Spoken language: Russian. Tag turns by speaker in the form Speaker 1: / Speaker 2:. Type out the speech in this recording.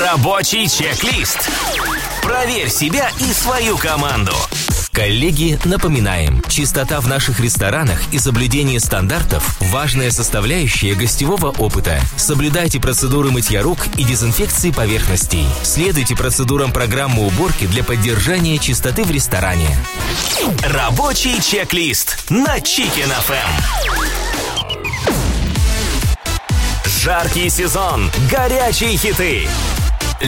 Speaker 1: Рабочий чек-лист. Проверь себя и свою команду. Коллеги, напоминаем, чистота в наших ресторанах и соблюдение стандартов – важная составляющая гостевого опыта. Соблюдайте процедуры мытья рук и дезинфекции поверхностей. Следуйте процедурам программы уборки для поддержания чистоты в ресторане. Рабочий чек-лист на Chicken FM. Жаркий сезон, горячие хиты.